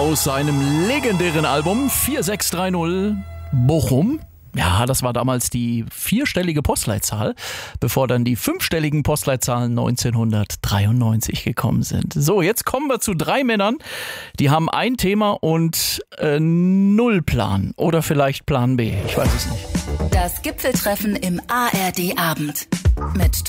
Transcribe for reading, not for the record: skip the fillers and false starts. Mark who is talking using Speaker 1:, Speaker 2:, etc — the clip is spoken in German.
Speaker 1: aus seinem legendären Album 4630 Bochum. Ja, das war damals die 4-stellige Postleitzahl, bevor dann die 5-stelligen Postleitzahlen 1993 gekommen sind. So, jetzt kommen wir zu 3 Männern, die haben ein Thema und 0 Plan oder vielleicht Plan B, ich weiß es nicht.
Speaker 2: Das Gipfeltreffen im ARD-Abend mit